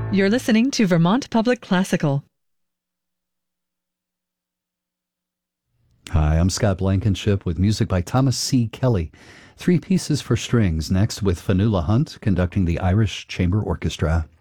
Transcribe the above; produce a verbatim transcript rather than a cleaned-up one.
You're listening to Vermont Public Classical. Hi, I'm Scott Blankenship with music by Thomas C. Kelly. Three pieces for strings, next with Fanula Hunt conducting the Irish Chamber Orchestra.